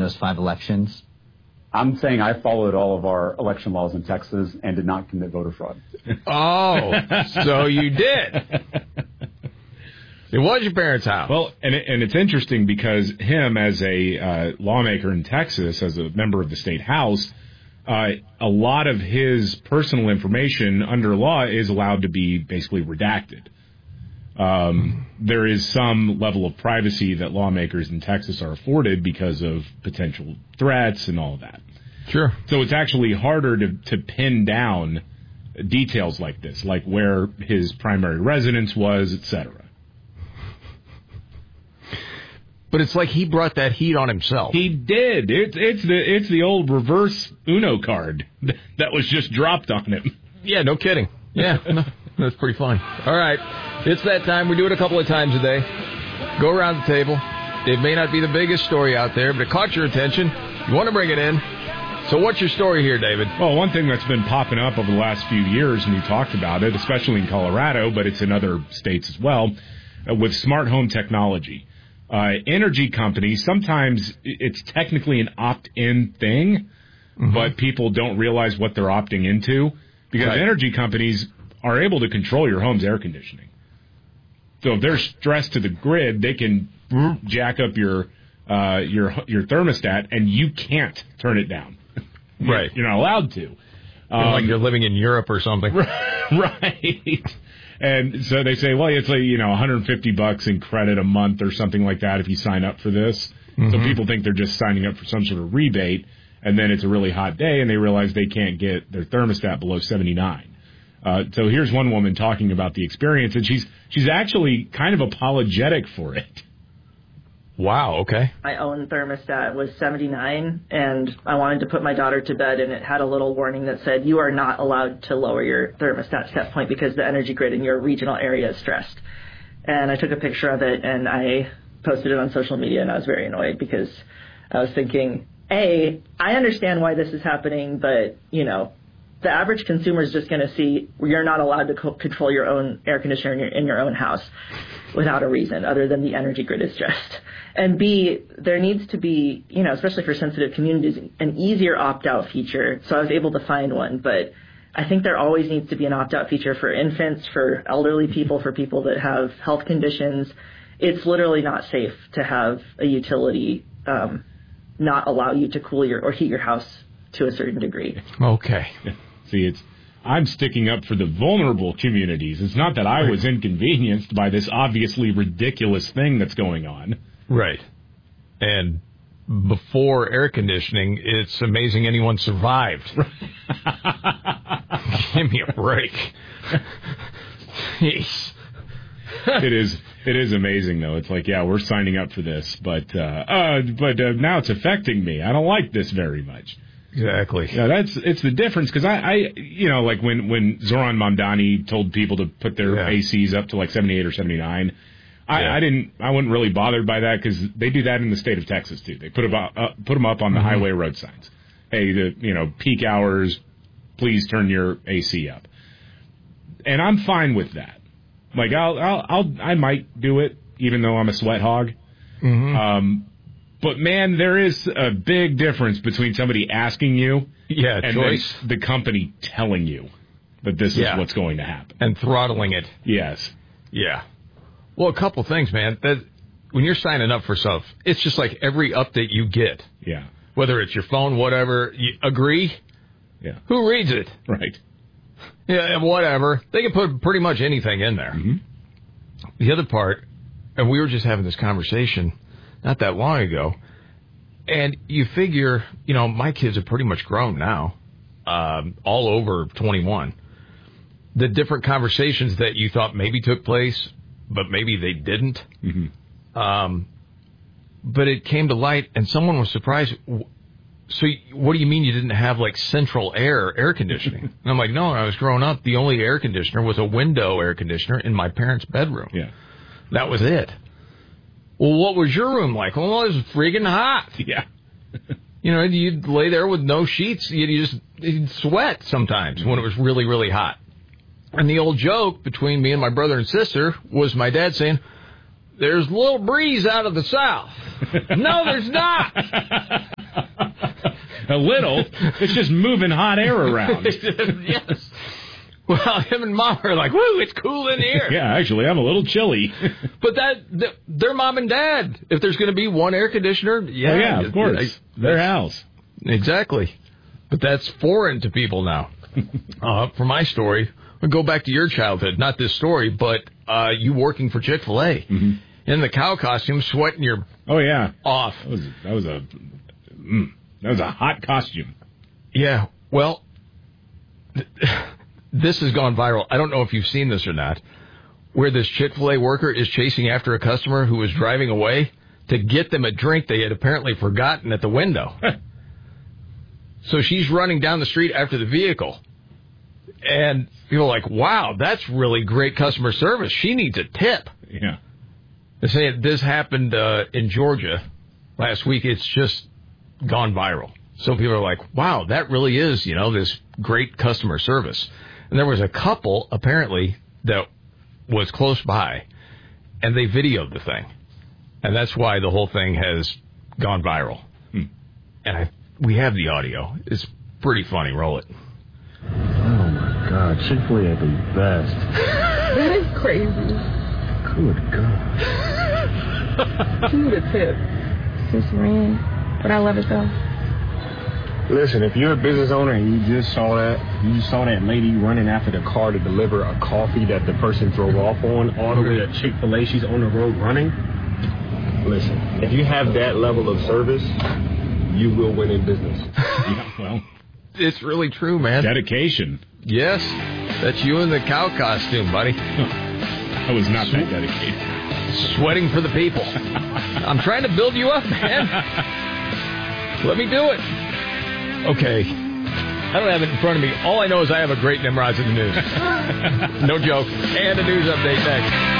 those 5 elections? I'm saying I followed all of our election laws in Texas and did not commit voter fraud. Oh, so you did. It was your parents' house. Well, and it's interesting because him as a lawmaker in Texas, as a member of the state house, a lot of his personal information under law is allowed to be basically redacted. There is some level of privacy that lawmakers in Texas are afforded because of potential threats and all of that. Sure. So it's actually harder to pin down details like this, like where his primary residence was, etc. But it's like he brought that heat on himself. He did. It's the old reverse Uno card that was just dropped on him. Yeah, no kidding. Yeah, no, that's pretty funny. All right, it's that time. We do it a couple of times a day. Go around the table. It may not be the biggest story out there, but it caught your attention. You want to bring it in. So what's your story here, David? Well, one thing that's been popping up over the last few years, and you talked about it, especially in Colorado, but it's in other states as well, with smart home technology. Energy companies, sometimes it's technically an opt-in thing, but people don't realize what they're opting into because energy companies are able to control your home's air conditioning. So if they're stressed to the grid, they can jack up your thermostat, and you can't turn it down. Right. You're not allowed to. Like you're living in Europe or something. Right. And so they say, well, it's like, $150 in credit a month or something like that if you sign up for this. So people think they're just signing up for some sort of rebate, and then it's a really hot day, and they realize they can't get their thermostat below 79. So here's one woman talking about the experience, and she's actually kind of apologetic for it. Wow, okay. My own thermostat was 79, and I wanted to put my daughter to bed, and it had a little warning that said, you are not allowed to lower your thermostat set point because the energy grid in your regional area is stressed. And I took a picture of it, and I posted it on social media, and I was very annoyed because I was thinking, I understand why this is happening, but, the average consumer is just going to see you're not allowed to control your own air conditioner in your own house without a reason other than the energy grid is stressed. And B, there needs to be, especially for sensitive communities, an easier opt-out feature. So I was able to find one, but I think there always needs to be an opt-out feature for infants, for elderly people, for people that have health conditions. It's literally not safe to have a utility not allow you to cool or heat your house to a certain degree. Okay. See, I'm sticking up for the vulnerable communities. It's not that I was inconvenienced by this obviously ridiculous thing that's going on. Right. And before air conditioning, it's amazing anyone survived. Give me a break. Jeez. It is amazing, though. It's like, yeah, we're signing up for this, but now it's affecting me. I don't like this very much. Exactly. Yeah, it's the difference because I like when Zoran Mamdani told people to put their ACs up to like 78 or 79, I wasn't really bothered by that because they do that in the state of Texas too. They put them up on the highway road signs. Hey, peak hours, please turn your AC up, and I'm fine with that. Like I might do it even though I'm a sweat hog. But, man, there is a big difference between somebody asking you and the company telling you that this is what's going to happen. And throttling it. Yes. Yeah. Well, a couple things, man. When you're signing up for stuff, it's just like every update you get. Yeah. Whether it's your phone, whatever, you agree? Yeah. Who reads it? Right. Yeah, whatever. They can put pretty much anything in there. The other part, and we were just having this conversation not that long ago, and you figure, my kids are pretty much grown now, all over 21. The different conversations that you thought maybe took place, but maybe they didn't. But it came to light, and someone was surprised. So what do you mean you didn't have, like, central air conditioning? And I'm like, no, when I was growing up, the only air conditioner was a window air conditioner in my parents' bedroom. Yeah. That was it. Well, what was your room like? Well, it was freaking hot. Yeah. You'd lay there with no sheets. You'd sweat sometimes when it was really, really hot. And the old joke between me and my brother and sister was my dad saying, there's a little breeze out of the south. No, there's not. A little. It's just moving hot air around. Yes. Well, him and Mom are like, woo, it's cool in here. Yeah, actually, I'm a little chilly. But they're Mom and Dad. If there's going to be one air conditioner, of course. Their house. Exactly. But that's foreign to people now. For my story, I'll go back to your childhood. Not this story, but you working for Chick-fil-A. Mm-hmm. In the cow costume, sweating your off. That was a hot costume. Yeah. Well, this has gone viral. I don't know if you've seen this or not, where this Chick-fil-A worker is chasing after a customer who was driving away to get them a drink they had apparently forgotten at the window. So she's running down the street after the vehicle. And people are like, wow, that's really great customer service. She needs a tip. Yeah. They say this happened in Georgia last week. It's just gone viral. So people are like, wow, that really is, this great customer service. And there was a couple, apparently, that was close by, and they videoed the thing. And that's why the whole thing has gone viral. And we have the audio. It's pretty funny. Roll it. Oh, my God. Chick-fil-A are the best. That is crazy. Good God. She need a tip. Sis ran, but I love it though. Listen, if you're a business owner and you just saw that lady running after the car to deliver a coffee that the person drove off on, all the way to Chick-fil-A, she's on the road running. Listen, if you have that level of service, you will win in business. Yeah, well, it's really true, man. Dedication. Yes, that's you in the cow costume, buddy. I was not that dedicated. Sweating for the people. I'm trying to build you up, man. Let me do it. Okay. I don't have it in front of me. All I know is I have a great Nimrods in the news. No joke. And a news update next.